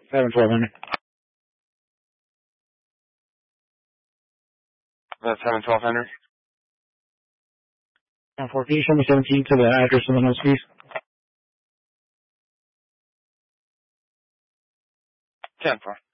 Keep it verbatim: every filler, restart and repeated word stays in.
seven twelve Henry. That's seven twelve Henry. ten four, can you show me seventeen to the address of the nose, please? ten four.